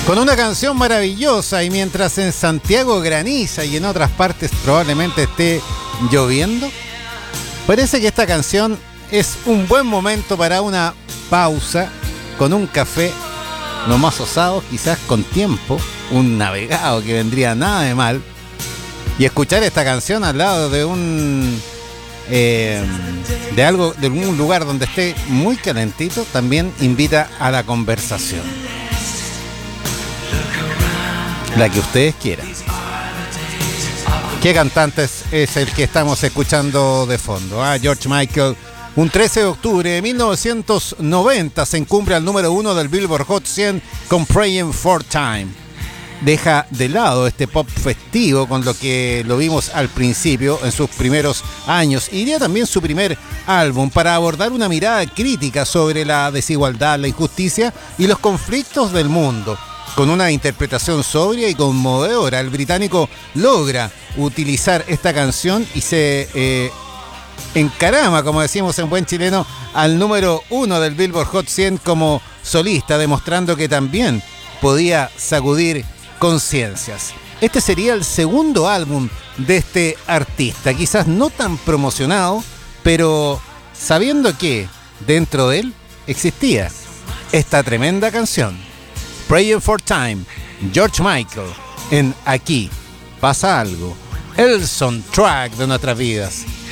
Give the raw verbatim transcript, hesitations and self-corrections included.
Con una canción maravillosa, y mientras en Santiago graniza y en otras partes probablemente esté lloviendo, parece que esta canción es un buen momento para una pausa con un café, no más osado, quizás con tiempo, un navegado que vendría nada de mal, y escuchar esta canción al lado de un eh, de algo, de un lugar donde esté muy calentito, también invita a la conversación. La que ustedes quieran. ¿Qué cantante es, es el que estamos escuchando de fondo? Ah, George Michael. Un trece de octubre de mil novecientos noventa se encumbra al número uno del Billboard Hot cien con Praying for Time. Deja de lado este pop festivo con lo que lo vimos al principio en sus primeros años, y diría también su primer álbum, para abordar una mirada crítica sobre la desigualdad, la injusticia y los conflictos del mundo. Con una interpretación sobria y conmovedora, el británico logra utilizar esta canción y se eh, encarama, como decimos en buen chileno, al número uno del Billboard Hot cien como solista, demostrando que también podía sacudir conciencias. Este sería el segundo álbum de este artista, quizás no tan promocionado, pero sabiendo que dentro de él existía esta tremenda canción. Praying for Time, George Michael, en Aquí Pasa Algo, el soundtrack de nuestras vidas.